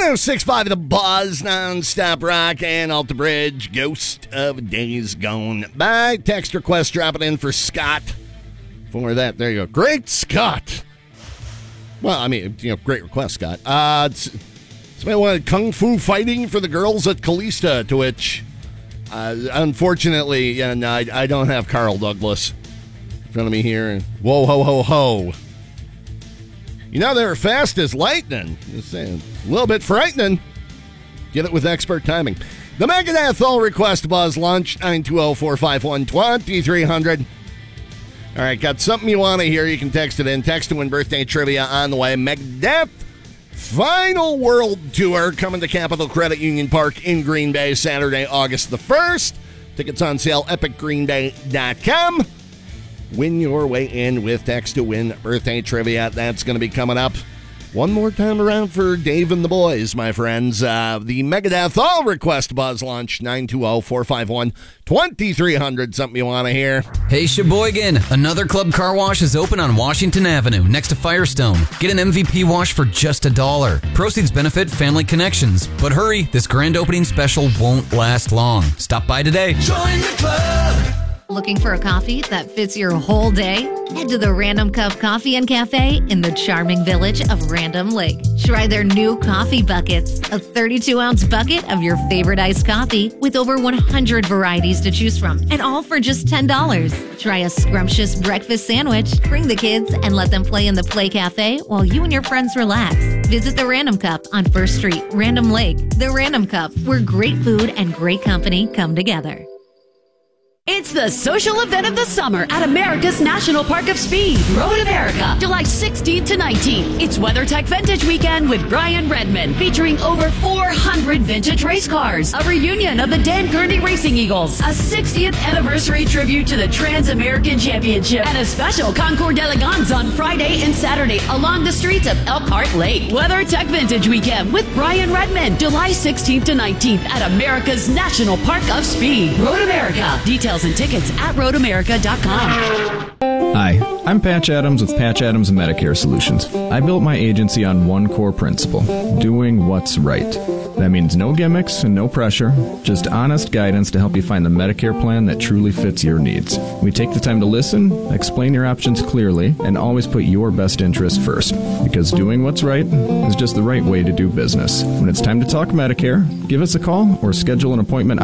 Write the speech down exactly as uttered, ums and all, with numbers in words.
oh six point five The Buzz, non-stop rock, and Off the Bridge, Ghost of Days Gone By. Text request dropping in for Scott. For that, there you go. Great Scott. Well, I mean, you know, great request, Scott. Uh, somebody wanted kung fu fighting for the girls at Callista, to which, uh, unfortunately, yeah, no, I, I don't have Carl Douglas in front of me here. Whoa, ho, ho, ho. You know, they're fast as lightning. Just saying. A little bit frightening. Get it with expert timing. The Megadeth All Request Buzz Lunch, nine two zero, four five one, two three zero zero. All right, got something you want to hear, you can text it in. Text to win birthday trivia on the way. Megadeth Final World Tour coming to Capital Credit Union Park in Green Bay Saturday, August the first. Tickets on sale, epic green bay dot com. Win your way in with text to win birthday trivia. That's going to be coming up one more time around for Dave and the boys, my friends. Uh, the Megadeth All Request Buzz Lunch, nine two zero, four five one, two three zero zero. Something you want to hear. Hey, Sheboygan. Another Club Car Wash is open on Washington Avenue next to Firestone. Get an M V P wash for just a dollar. Proceeds benefit Family Connections. But hurry, this grand opening special won't last long. Stop by today. Join the club. Looking for a coffee that fits your whole day? Head to the Random Cup Coffee and Cafe in the charming village of Random Lake. Try their new coffee buckets, a thirty-two ounce bucket of your favorite iced coffee with over one hundred varieties to choose from, and all for just ten dollars. Try a scrumptious breakfast sandwich, bring the kids, and let them play in the Play Cafe while you and your friends relax. Visit the Random Cup on First Street, Random Lake. The Random Cup, where great food and great company come together. It's the social event of the summer at America's National Park of Speed, Road America, July sixteenth to nineteenth. It's WeatherTech Vintage Weekend with Brian Redman, featuring over four hundred vintage race cars, a reunion of the Dan Gurney Racing Eagles, a sixtieth anniversary tribute to the Trans-American Championship, and a special Concours d'Elegance on Friday and Saturday along the streets of Elkhart Lake. WeatherTech Vintage Weekend with Brian Redman, July sixteenth to nineteenth at America's National Park of Speed, Road America. Details and tickets at road america dot com. Hi, I'm Patch Adams with Patch Adams Medicare Solutions. I built my agency on one core principle, doing what's right. That means no gimmicks and no pressure, just honest guidance to help you find the Medicare plan that truly fits your needs. We take the time to listen, explain your options clearly, and always put your best interest first. Because doing what's right is just the right way to do business. When it's time to talk Medicare, give us a call or schedule an appointment